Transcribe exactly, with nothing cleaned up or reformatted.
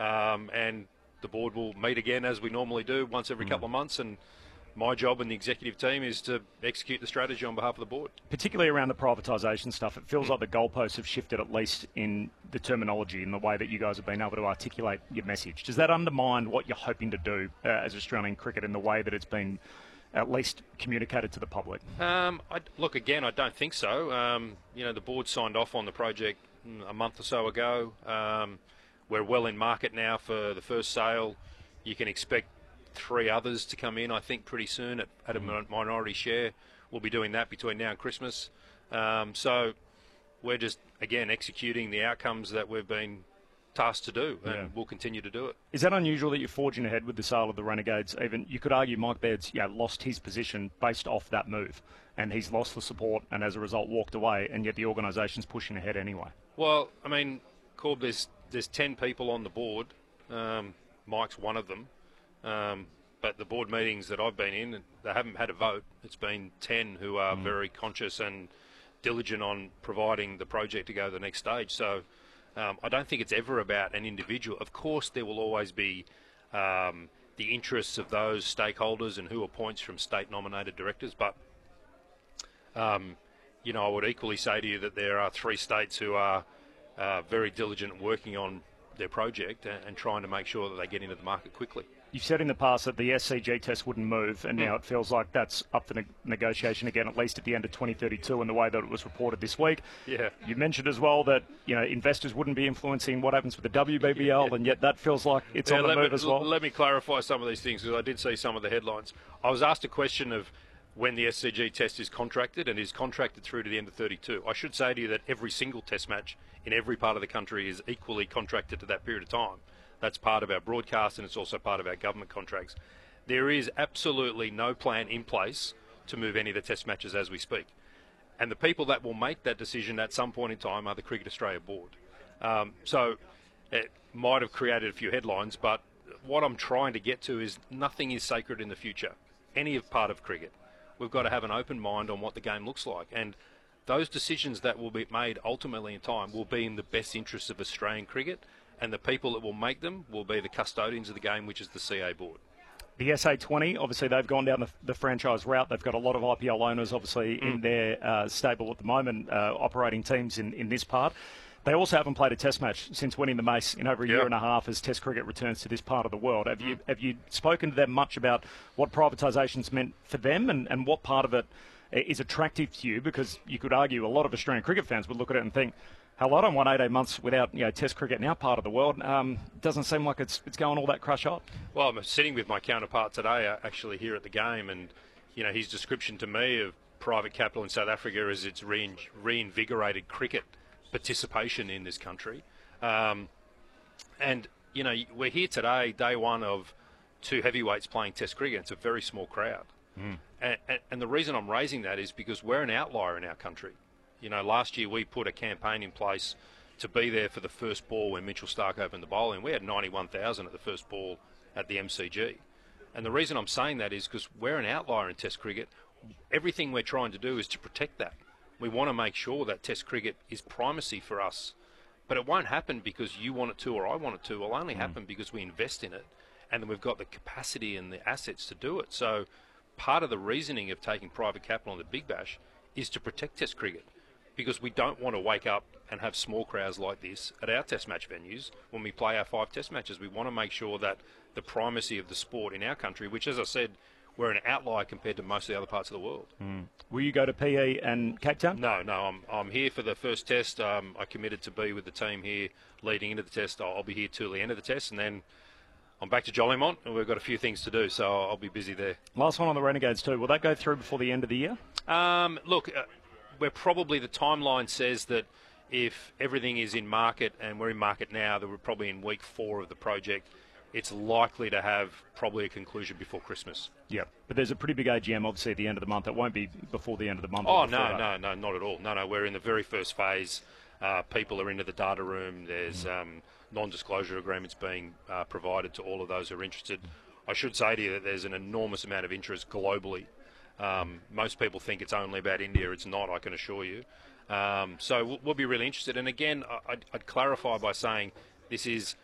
um, and the board will meet again as we normally do once every mm. couple of months, and my job and the executive team is to execute the strategy on behalf of the board. Particularly around the privatisation stuff, it feels like the goalposts have shifted, at least in the terminology, in the way that you guys have been able to articulate your message. Does that undermine what you're hoping to do uh, as Australian cricket in the way that it's been at least communicated to the public? Um, I, look, again, I don't think so. Um, you know, the board signed off on the project a month or so ago. Um, we're well in market now for the first sale. You can expect three others to come in, I think, pretty soon at, at a minority share. We'll be doing that between now and Christmas. Um, so we're just, again, executing the outcomes that we've been tasked to do, and yeah. we'll continue to do it. Is that unusual that you're forging ahead with the sale of the Renegades? Even you could argue Mike Baird's you know, lost his position based off that move, and he's lost the support and as a result walked away, and yet the organisation's pushing ahead anyway. Well, I mean, Corb, there's, there's ten people on the board. Um, Mike's one of them. Um, but the board meetings that I've been in, they haven't had a vote. It's been ten who are mm. very conscious and diligent on providing the project to go to the next stage. So um, I don't think it's ever about an individual. Of course, there will always be um, the interests of those stakeholders and who appoints from state-nominated directors. But, um, you know, I would equally say to you that there are three states who are uh, very diligent working on their project and, and trying to make sure that they get into the market quickly. You've said in the past that the S C G test wouldn't move, and mm. now it feels like that's up for ne- negotiation again, at least at the end of twenty thirty-two, in the way that it was reported this week. Yeah. You mentioned as well that you know investors wouldn't be influencing what happens with the W B B L, yeah. and yet that feels like it's yeah, on the move me, as well. Let me clarify some of these things, because I did see some of the headlines. I was asked a question of when the S C G test is contracted, and is contracted through to the end of thirty-two. I should say to you that every single test match in every part of the country is equally contracted to that period of time. That's part of our broadcast, and it's also part of our government contracts. There is absolutely no plan in place to move any of the test matches as we speak. And the people that will make that decision at some point in time are the Cricket Australia board. Um, so it might have created a few headlines, but what I'm trying to get to is nothing is sacred in the future, any of part of cricket. We've got to have an open mind on what the game looks like. And those decisions that will be made ultimately in time will be in the best interests of Australian cricket, and the people that will make them will be the custodians of the game, which is the C A board. The S A twenty, obviously they've gone down the, the franchise route. They've got a lot of I P L owners, obviously, mm. in their uh, stable at the moment, uh, operating teams in, in this part. They also haven't played a test match since winning the Mace in over a yep. year and a half as Test cricket returns to this part of the world. Have mm. you have you spoken to them much about what privatisation's meant for them, and, and what part of it is attractive to you? Because you could argue a lot of Australian cricket fans would look at it and think, hell, I don't want eighteen months without you know Test cricket in our part of the world. Um, doesn't seem like it's it's going all that crush hot. Well, I'm sitting with my counterpart today, uh, actually here at the game, and you know his description to me of private capital in South Africa is it's rein- reinvigorated cricket participation in this country. Um, and you know we're here today, day one of two heavyweights playing Test cricket. It's a very small crowd, mm. and, and, and the reason I'm raising that is because we're an outlier in our country. You know, last year we put a campaign in place to be there for the first ball when Mitchell Starc opened the bowling. We had ninety-one thousand at the first ball at the M C G. And the reason I'm saying that is because we're an outlier in Test cricket. Everything we're trying to do is to protect that. We want to make sure that Test cricket is primacy for us. But it won't happen because you want it to or I want it to. It'll only mm. happen because we invest in it, and then we've got the capacity and the assets to do it. So part of the reasoning of taking private capital on the Big Bash is to protect Test cricket, because we don't want to wake up and have small crowds like this at our Test match venues when we play our five Test matches. We want to make sure that the primacy of the sport in our country, which, as I said, we're an outlier compared to most of the other parts of the world. Mm. Will you go to P E and Cape Town? No, no. I'm I'm here for the first Test. Um, I committed to be with the team here leading into the Test. I'll, I'll be here till the end of the Test, and then I'm back to Jolimont, and we've got a few things to do, so I'll be busy there. Last one on the Renegades too. Will that go through before the end of the year? Um, look, uh, we're probably, the timeline says that if everything is in market, and we're in market now, that we're probably in week four of the project, it's likely to have probably a conclusion before Christmas. Yeah, but there's a pretty big A G M, obviously, at the end of the month. It won't be before the end of the month. Oh, no, no, no, not at all. No, no, we're in the very first phase. Uh, people are into the data room. There's mm. um, non-disclosure agreements being uh, provided to all of those who are interested. I should say to you that there's an enormous amount of interest globally. Um, most people think it's only about India. It's not, I can assure you. Um, so we'll, we'll be really interested. And again, I'd, I'd clarify by saying this is